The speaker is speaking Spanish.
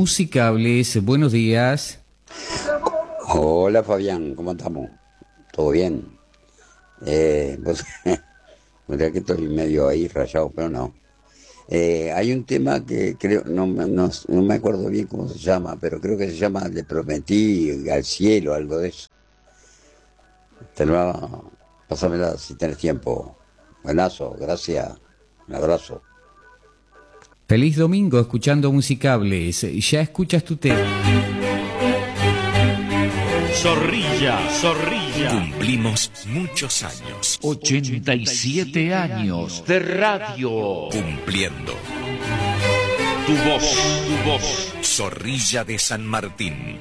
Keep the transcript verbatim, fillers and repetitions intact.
Musicables. Buenos días. Hola Fabián, ¿cómo estamos? ¿Todo bien? Eh, pues, mira que estoy medio ahí rayado, pero no. Eh, hay un tema que creo, no, me- no, no me acuerdo bien cómo se llama, pero creo que se llama Le prometí al cielo, algo de eso. Te lo va- Pásamela si tenés tiempo. Buenazo, gracias. Un abrazo. Feliz domingo escuchando Musicables. Ya escuchas tu tema. Zorrilla, zorrilla. Cumplimos muchos años. ochenta y siete años de radio. Cumpliendo. Tu voz, tu voz. Zorrilla de San Martín.